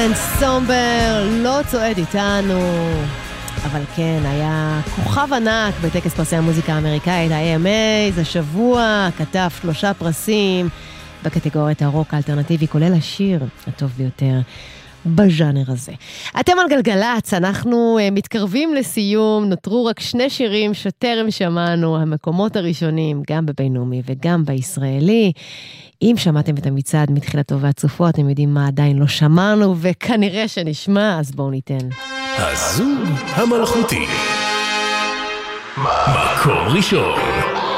אנסמבל לא צועד איתנו, אבל כן, היה כוכב ענק בטקס פרסי המוזיקה האמריקאית, ה-AMAs, השבוע, כתב 3 פרסים בקטגוריית הרוק האלטרנטיבי, כולל השיר הטוב ביותר בז'אנר הזה. אתם על גלגלץ, אנחנו מתקרבים לסיום, נותרו רק 2 שירים שטרם שמענו, המקומות הראשונים, גם בבינלאומי וגם בישראלי. אם שמעתם את המצעד מתחילתו ועד סופו, אתם יודעים מה עדיין לא שמענו, וכנראה שנשמע, אז בואו ניתן. הזוג המלכותי. מקום ראשון.